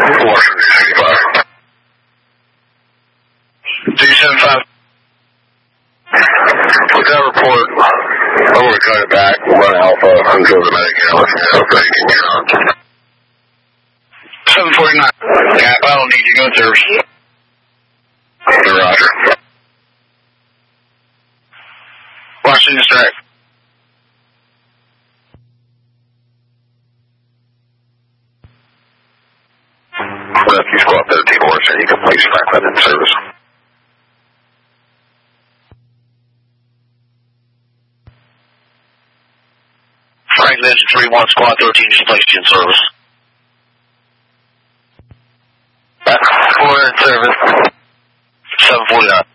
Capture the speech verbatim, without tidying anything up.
Washington sixty-five. two seven five. With that report, I'm going to cut it back, run Alpha until the medic analyst knows they can get on. seven forty-nine. Cap, I don't need you. Go service. Roger. Washington strike. Rescue Squad thirteen horse, and you can place Franklin in service. Franklin Engine three one, Squad thirteen just placed you in service. Four in service. seven forty-nine.